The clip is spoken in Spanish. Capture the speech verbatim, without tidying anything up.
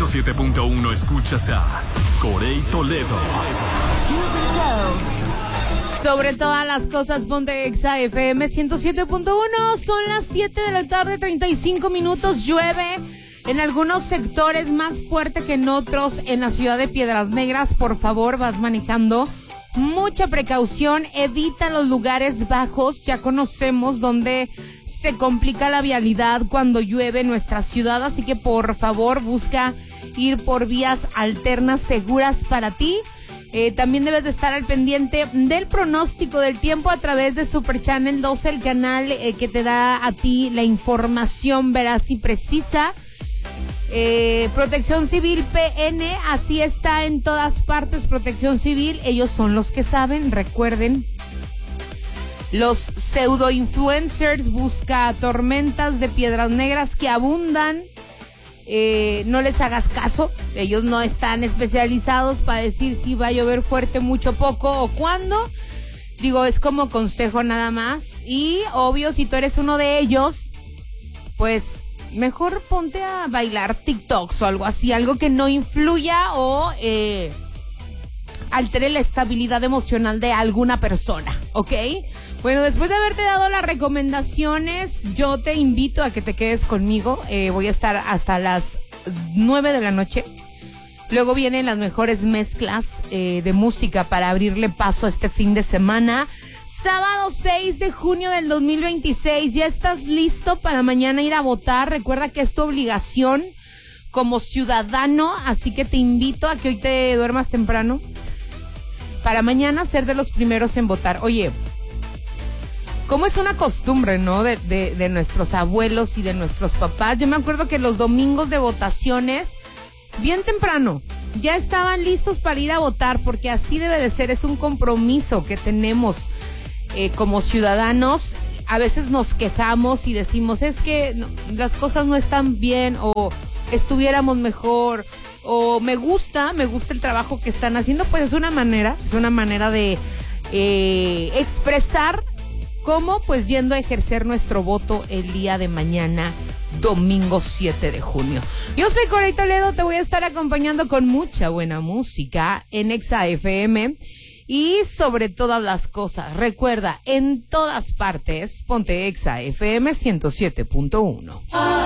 siete punto uno escuchas a Corey Toledo. Sobre todas las cosas, ponte Exa F M ciento siete punto uno. Son las siete de la tarde, treinta y cinco minutos. Llueve en algunos sectores más fuerte que en otros. En la ciudad de Piedras Negras, por favor, vas manejando. Mucha precaución, evita los lugares bajos. Ya conocemos dónde se complica la vialidad cuando llueve en nuestra ciudad. Así que, por favor, busca ir por vías alternas seguras para ti. Eh, también debes de estar al pendiente del pronóstico del tiempo a través de Super Channel doce, el canal eh, que te da a ti la información veraz y precisa. Eh, Protección Civil P N, así está en todas partes. Protección Civil, ellos son los que saben, recuerden. Los pseudo influencers busca tormentas de Piedras Negras que abundan. Eh, no les hagas caso, ellos no están especializados para decir si va a llover fuerte, mucho, poco o cuándo. Digo, es como consejo nada más. Y obvio, si tú eres uno de ellos, pues mejor ponte a bailar TikToks o algo así, algo que no influya o eh, altere la estabilidad emocional de alguna persona, ¿ok? Bueno, después de haberte dado las recomendaciones, yo te invito a que te quedes conmigo. Eh, voy a estar hasta las nueve de la noche. Luego vienen las mejores mezclas eh, de música para abrirle paso este fin de semana. Sábado seis de junio del dos mil veintiséis. ¿Ya estás listo para mañana ir a votar? Recuerda que es tu obligación como ciudadano, así que te invito a que hoy te duermas temprano para mañana ser de los primeros en votar. Oye, como es una costumbre, ¿no? De, de, de nuestros abuelos y de nuestros papás. Yo me acuerdo que los domingos de votaciones, bien temprano, ya estaban listos para ir a votar, porque así debe de ser. Es un compromiso que tenemos eh, como ciudadanos. A veces nos quejamos y decimos, es que no, las cosas no están bien, o estuviéramos mejor, o me gusta, me gusta el trabajo que están haciendo. Pues es una manera, es una manera de eh, expresar. ¿Cómo? Pues yendo a ejercer nuestro voto el día de mañana, domingo siete de junio. Yo soy Corey Toledo, te voy a estar acompañando con mucha buena música en Exa F M. Y sobre todas las cosas, recuerda, en todas partes, ponte Exa F M ciento siete punto uno.